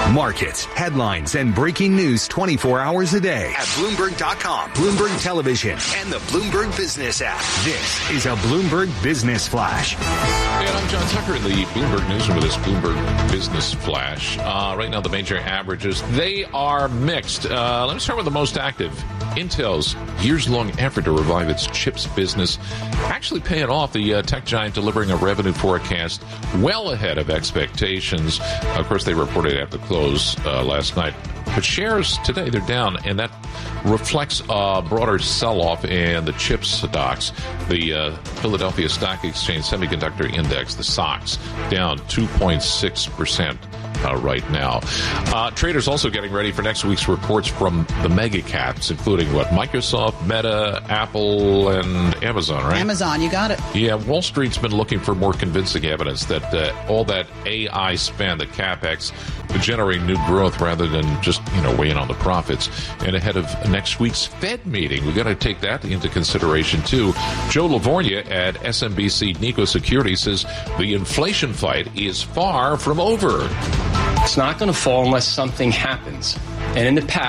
Markets, headlines, and breaking news 24 hours a day at Bloomberg.com, Bloomberg Television, and the Bloomberg Business app. This is a Bloomberg Business Flash. And I'm John Tucker in the Bloomberg Newsroom with this Bloomberg Business Flash. Right now, the major averages, they are mixed. Let me start with the most active. Intel's years-long effort to revive its chips business actually paying off. The tech giant delivering a revenue forecast well ahead of expectations. Of course, they reported at the close last night. But shares today, they're down, and that reflects a broader sell-off in the chip stocks. The Philadelphia Stock Exchange Semiconductor Index, the SOX, down 2.6%. Right now. Traders also getting ready for next week's reports from the mega caps, including Microsoft, Meta, Apple, and Amazon, right? Amazon, you got it. Yeah, Wall Street's been looking for more convincing evidence that all that AI spend, the CapEx, to generate new growth rather than just, weighing on the profits. And ahead of next week's Fed meeting, we've got to take that into consideration, too. Joe Lavorgna at SMBC Nikko Securities says the inflation fight is far from over. It's not going to fall unless something happens. And in the past,